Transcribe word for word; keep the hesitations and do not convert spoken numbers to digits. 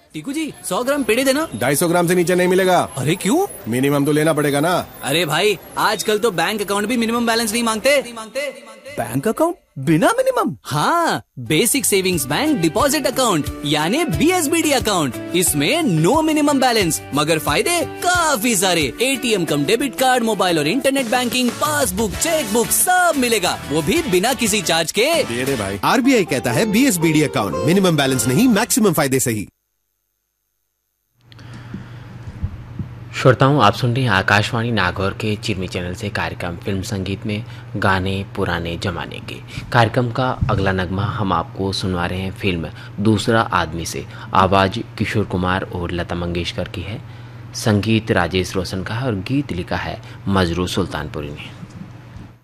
टीकू जी सौ ग्राम पेड़े देना। ढाई सौ ग्राम से नीचे नहीं मिलेगा। अरे क्यों? मिनिमम तो लेना पड़ेगा ना। अरे भाई आजकल तो बैंक अकाउंट भी मिनिमम बैलेंस नहीं मांगते। नहीं मांगते, नहीं मांगते। बैंक अकाउंट बिना मिनिमम? हाँ, basic savings bank deposit account यानी B S B D account. इसमें नो मिनिमम बैलेंस मगर फायदे काफी सारे। एटीएम कम डेबिट कार्ड, मोबाइल और इंटरनेट बैंकिंग, पासबुक, चेकबुक सब मिलेगा, वो भी बिना किसी चार्ज के। दे दे भाई। आरबीआई कहता है B S B D account, minimum balance नहीं, मैक्सिमम फायदे सही। श्रोताओं, आप सुन रहे हैं आकाशवाणी नागौर के चिरमी चैनल से कार्यक्रम फिल्म संगीत में गाने पुराने जमाने के। कार्यक्रम का अगला नगमा हम आपको सुनवा रहे हैं फिल्म दूसरा आदमी से। आवाज़ किशोर कुमार और लता मंगेशकर की है, संगीत राजेश रोशन का है और गीत लिखा है मजरू सुल्तानपुरी ने।